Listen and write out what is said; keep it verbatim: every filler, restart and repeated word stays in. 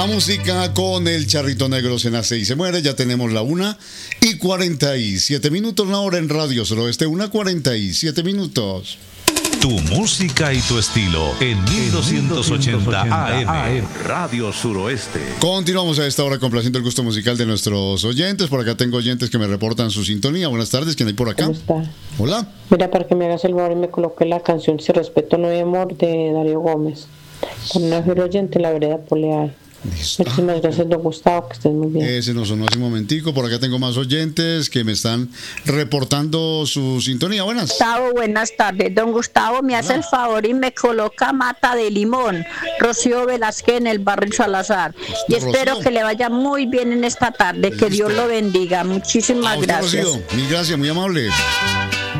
La música con el Charrito Negro se nace y se muere. Ya tenemos la una y cuarenta y siete minutos, la hora en Radio Suroeste, una cuarenta y siete minutos. Tu música y tu estilo en mil doscientos ochenta A M Radio Suroeste. Continuamos a esta hora complaciendo el gusto musical de nuestros oyentes. Por acá tengo oyentes que me reportan su sintonía. Buenas tardes, ¿quién hay por acá? ¿Cómo está? Hola. Mira, para que me hagas el favor y me coloque la canción Si Respeto No Hay Amor de Darío Gómez. Con una fiel oyente en la vereda Poleal. Muchísimas gracias, don Gustavo, que estés muy bien. Ese nos sonó hace un momentico. Por acá tengo más oyentes que me están reportando su sintonía. Buenas. Gustavo, buenas tardes. Don Gustavo, me hace el favor y me coloca Mata de Limón, Rocío Velázquez en el barrio Salazar. Y espero Rocío, que le vaya muy bien en esta tarde. Que Dios lo bendiga. Muchísimas usted, gracias. Rocío, mil gracias, muy amable.